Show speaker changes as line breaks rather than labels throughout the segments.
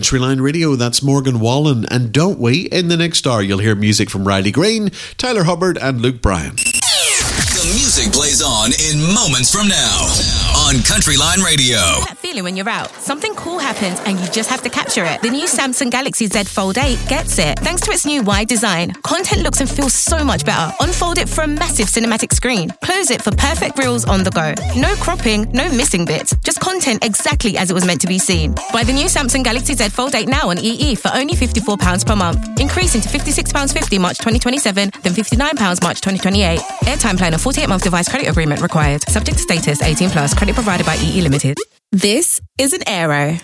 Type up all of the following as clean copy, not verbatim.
Country Line Radio. That's Morgan Wallen. And don't we? In the next hour, you'll hear music from Riley Green, Tyler Hubbard and Luke Bryan.
The music plays on in moments from now on Country Line Radio.
That feeling when you're out, something cool happens and you just have to capture it. The new Samsung Galaxy Z Fold 8 gets it. Thanks to its new wide design, content looks and feels so much better. Unfold it for a massive cinematic screen. Close it for perfect reels on the go. No cropping, no missing bits. Just content exactly as it was meant to be seen. Buy the new Samsung Galaxy Z Fold 8 now on EE for only £54 per month. Increasing to £56.50 March 2027, then £59 March 2028. Airtime plan of 48-month device credit agreement required. Subject to status 18+. Credit provided by EE Limited. This is an Aero.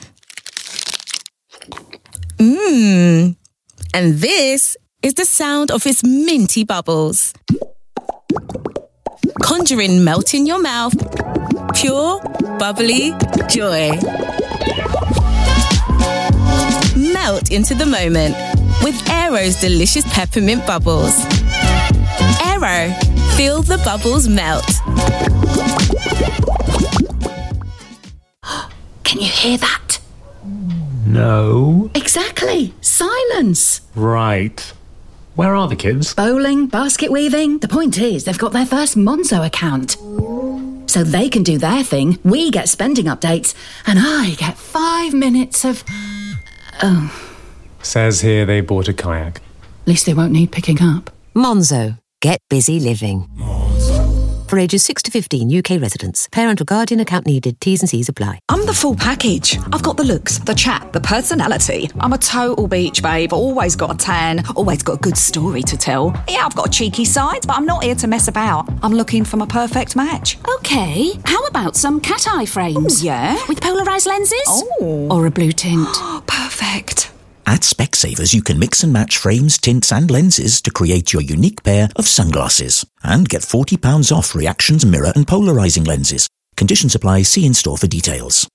And this is the sound of its minty bubbles. Conjuring melt in your mouth. Pure, bubbly joy. Melt into the moment with Aero's delicious peppermint bubbles. Aero. Feel the bubbles melt.
Can you hear that?
No.
Exactly. Silence.
Right. Where are the kids?
Bowling, basket weaving. The point is, they've got their first Monzo account. So they can do their thing, we get spending updates, and I get 5 minutes of...
Says here they bought a kayak.
At least they won't need picking up.
Monzo. Get busy living. For ages 6 to 15, UK residents. Parent or guardian account needed. T's and C's apply.
I'm the full package. I've got the looks, the chat, the personality. I'm a total beach babe. Always got a tan. Always got a good story to tell. Yeah, I've got a cheeky side, but I'm not here to mess about. I'm looking for my perfect match.
Okay, how about some cat eye frames?
Ooh, yeah?
With polarised lenses?
Oh.
Or a blue tint?
Perfect.
At Specsavers, you can mix and match frames, tints and lenses to create your unique pair of sunglasses. And get £40 off reactions, mirror and polarising lenses. Conditions apply. See in store for details.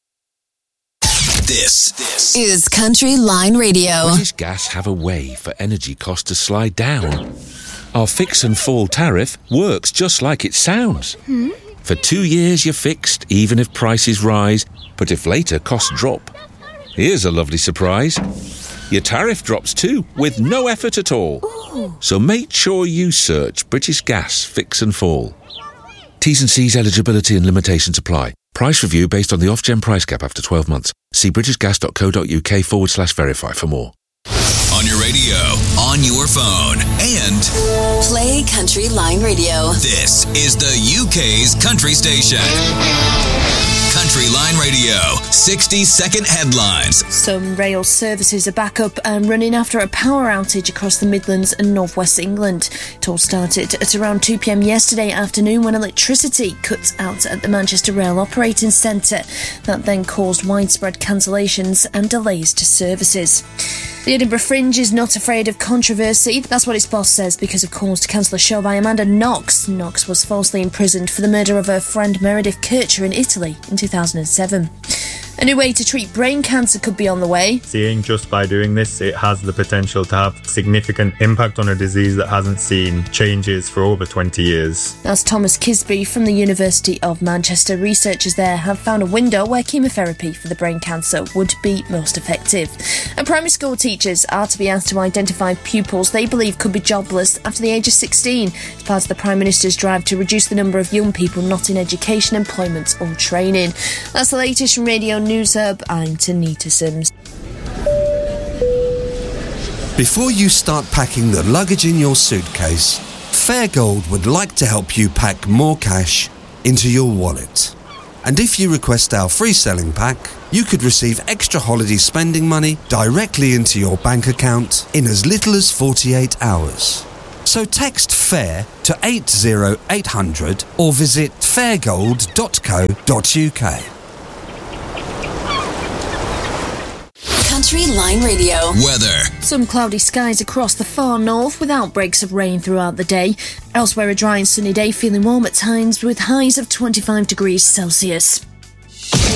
This
is Country Line Radio.
British Gas have a way for energy costs to slide down. Our fix and fall tariff works just like it sounds. For 2 years you're fixed, even if prices rise, but if later costs drop. Here's a lovely surprise. Your tariff drops too, with no effort at all.
Ooh.
So make sure you search British Gas Fix and Fall. T's and C's eligibility and limitations apply. Price review based on the off-gen price cap after 12 months. See britishgas.co.uk/verify for more.
On your radio, on your phone, and
play Country Line Radio.
This is the UK's country station. Country Line Radio, 60-second headlines.
Some rail services are back up and running after a power outage across the Midlands and North West England. It all started at around 2 p.m. yesterday afternoon when electricity cut out at the Manchester Rail Operating Centre. That then caused widespread cancellations and delays to services. The Edinburgh Fringe is not afraid of controversy. That's what its boss says because of calls to cancel a show by Amanda Knox. Knox was falsely imprisoned for the murder of her friend Meredith Kircher in Italy in 2007. A new way to treat brain cancer could be on the way.
Seeing just by doing this, it has the potential to have significant impact on a disease that hasn't seen changes for over 20 years.
That's Thomas Kisby from the University of Manchester. Researchers there have found a window where chemotherapy for the brain cancer would be most effective. And primary school teachers are to be asked to identify pupils they believe could be jobless after the age of 16 as part of the Prime Minister's drive to reduce the number of young people not in education, employment or training. That's the latest from Radio News Hub. I'm Tanita Sims.
Before you start packing the luggage in your suitcase, Fairgold would like to help you pack more cash into your wallet. And if you request our free selling pack, you could receive extra holiday spending money directly into your bank account in as little as 48 hours. So text FAIR to 80800 or visit fairgold.co.uk.
Country Line Radio.
Weather.
Some cloudy skies across the far north with outbreaks of rain throughout the day. Elsewhere, a dry and sunny day, feeling warm at times with highs of 25 degrees Celsius.